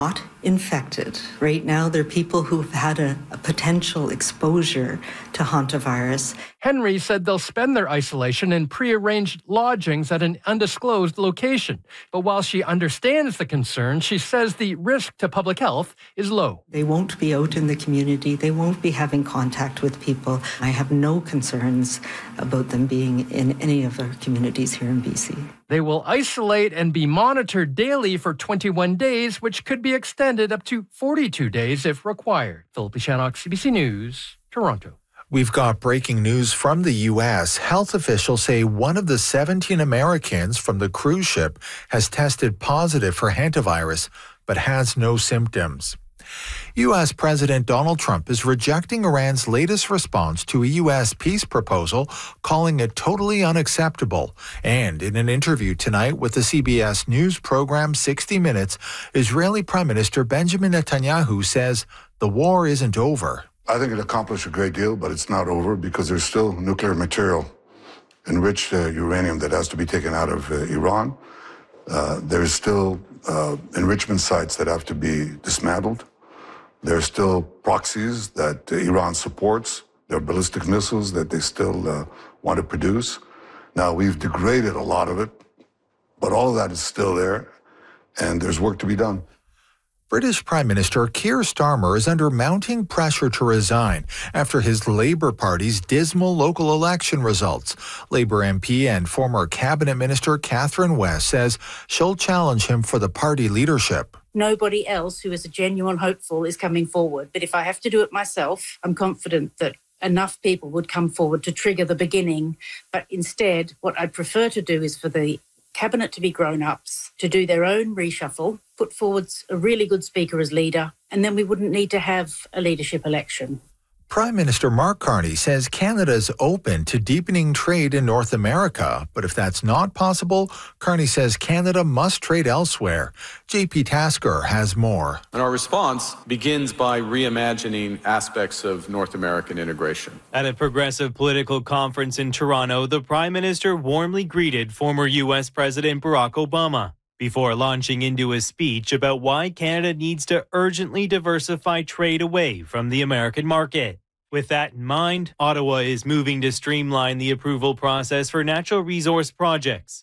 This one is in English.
Not infected. Right now, they're people who've had a potential exposure to hantavirus. Henry said they'll spend their isolation in prearranged lodgings at an undisclosed location. But while she understands the concern, she says the risk to public health is low. They won't be out in the community. They won't be having contact with people. I have no concerns about them being in any of our communities here in BC. They will isolate and be monitored daily for 21 days, which could be extended up to 42 days if required. Philip Shannock, CBC News, Toronto. We've got breaking news from the U.S. Health officials say one of the 17 Americans from the cruise ship has tested positive for hantavirus, but has no symptoms. U.S. President Donald Trump is rejecting Iran's latest response to a U.S. peace proposal, calling it totally unacceptable. And in an interview tonight with the CBS News program 60 Minutes, Israeli Prime Minister Benjamin Netanyahu says the war isn't over. I think it accomplished a great deal, but it's not over because there's still nuclear material, enriched uranium that has to be taken out of Iran. There's still enrichment sites that have to be dismantled. There's still proxies that Iran supports. There are ballistic missiles that they still want to produce. Now, we've degraded a lot of it, but all of that is still there, and there's work to be done. British Prime Minister Keir Starmer is under mounting pressure to resign after his Labour Party's dismal local election results. Labour MP and former Cabinet Minister Catherine West says she'll challenge him for the party leadership. Nobody else who is a genuine hopeful is coming forward. But if I have to do it myself, I'm confident that enough people would come forward to trigger the beginning. But instead, what I'd prefer to do is for the Cabinet to be grown-ups, to do their own reshuffle, put forward a really good speaker as leader, and then we wouldn't need to have a leadership election. Prime Minister Mark Carney says Canada is open to deepening trade in North America, but if that's not possible, Carney says Canada must trade elsewhere. JP Tasker has more. And our response begins by reimagining aspects of North American integration. At a progressive political conference in Toronto, the Prime Minister warmly greeted former U.S. President Barack Obama before launching into a speech about why Canada needs to urgently diversify trade away from the American market. With that in mind, Ottawa is moving to streamline the approval process for natural resource projects.